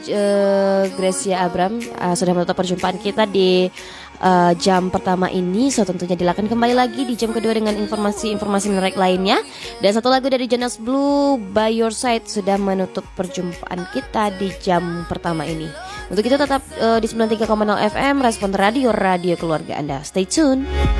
Gracia Abram sudah menutup perjumpaan kita di jam pertama ini. So tentunya dilakukan kembali lagi di jam kedua dengan informasi-informasi menarik lainnya. Dan satu lagu dari Jonas Blue, By Your Side, sudah menutup perjumpaan kita di jam pertama ini. Untuk itu tetap di 93,0 FM Respon Radio, radio keluarga Anda. Stay tune.